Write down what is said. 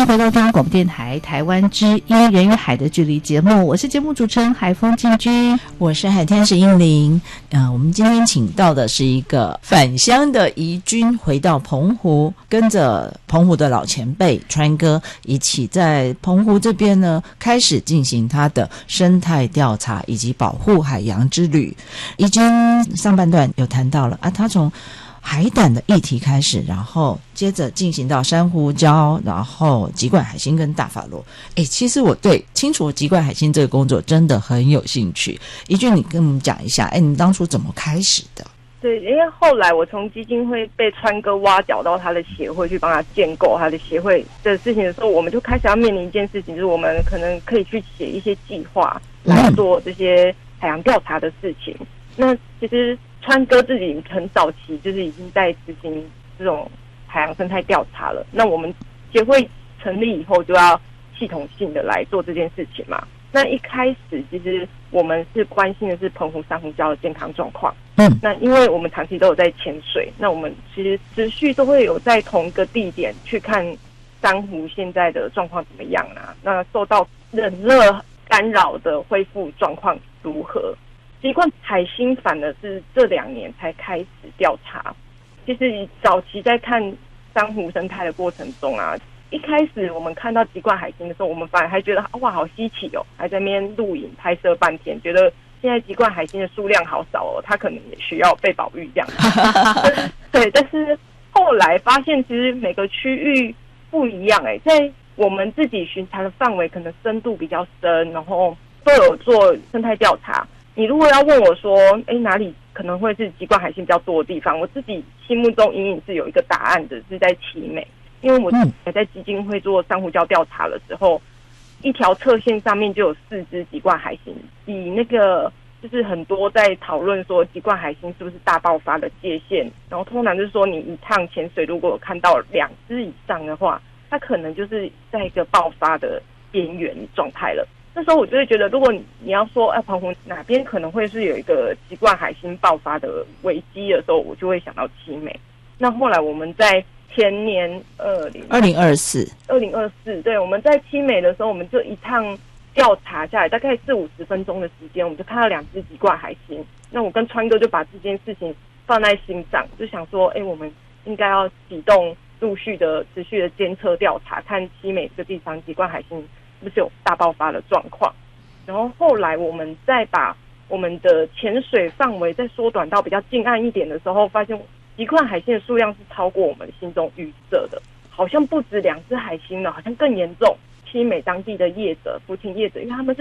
迎回到中央广播电台台湾之音人与海的距离节目，我是节目主持人海风静君， 我是海天使英灵。我们今天请到的是一个返乡的移军，回到澎湖，跟着澎湖的老前辈川哥一起在澎湖这边呢，开始进行他的生态调查以及保护海洋之旅。移军上半段有谈到了他从海胆的议题开始，然后接着进行到珊瑚礁，然后吉冠海星跟大法螺。其实我对清楚吉冠海星这个工作真的很有兴趣。怡君，你跟我们讲一下，你当初怎么开始的？ 对，因为后来我从基金会被川哥挖角到他的协会去帮他建构他的协会的事情的时候，我们就开始要面临一件事情，就是我们可能可以去写一些计划来做这些海洋调查的事情。那其实川哥自己很早期就是已经在执行这种海洋生态调查了，那我们协会成立以后就要系统性的来做这件事情嘛。那一开始其实我们是关心的是澎湖珊瑚礁的健康状况，那因为我们长期都有在潜水，那我们其实持续都会有在同一个地点去看珊瑚现在的状况怎么样啊，那受到冷热干扰的恢复状况如何。吉冠海星反而是这2年才开始调查。其实早期在看珊瑚生态的过程中啊，一开始我们看到吉冠海星的时候，我们反而还觉得哇好稀奇哦，还在那边录影拍摄半天，觉得现在吉冠海星的数量好少哦，它可能也需要被保育这样。对，但是后来发现其实每个区域不一样在我们自己巡查的范围可能深度比较深，然后都有做生态调查。你如果要问我说哪里可能会是吉冠海星比较多的地方，我自己心目中隐隐是有一个答案的，是在七美。因为我在基金会做珊瑚礁调查的时候，一条侧线上面就有4只吉冠海星，以那个就是很多在讨论说吉冠海星是不是大爆发的界限，然后通常就是说你一趟潜水如果有看到2只以上的话，它可能就是在一个爆发的边缘状态了。那时候我就会觉得，如果你要说澎湖哪边可能会是有一个吉冠海星爆发的危机的时候，我就会想到七美。那后来我们在前年2024，对，我们在七美的时候，我们就一趟调查下来，大概40-50分钟的时间，我们就看到2只吉冠海星。那我跟川哥就把这件事情放在心上，就想说，我们应该要启动持续的监测调查，看七美这个地方吉冠海星是不是有大爆发的状况。然后后来我们再把我们的潜水范围再缩短到比较近岸一点的时候，发现吉冠海星的数量是超过我们心中预设的，好像不止2只海星了，好像更严重。七美当地的业者、浮潜业者，因为他们是